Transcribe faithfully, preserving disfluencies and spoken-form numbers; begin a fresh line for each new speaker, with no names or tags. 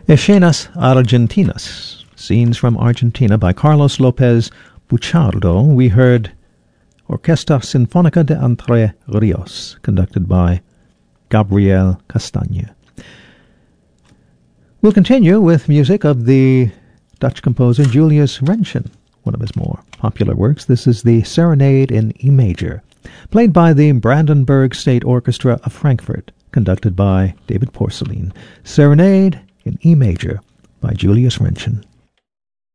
Escenas Argentinas, Scenes from Argentina by Carlos Lopez Buchardo. We heard Orquesta Sinfónica de Entre Rios, conducted by Gabriel Castaña. We'll continue with music of the Dutch composer Julius Rentgen, one of his more popular works. This is the Serenade in E major, played by the Brandenburg State Orchestra of Frankfurt, conducted by David Porcelain. Serenade in E major by Julius Rentgen.